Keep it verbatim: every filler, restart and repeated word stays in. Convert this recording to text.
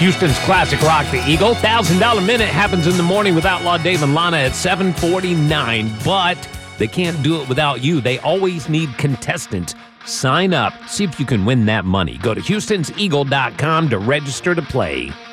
Houston's classic rock, The Eagle. one thousand dollars Minute happens in the morning with Outlaw Dave and Lana at seven forty-nine. But they can't do it without you. They always need contestants. Sign up. See if you can win that money. Go to Houstons Eagle dot com to register to play.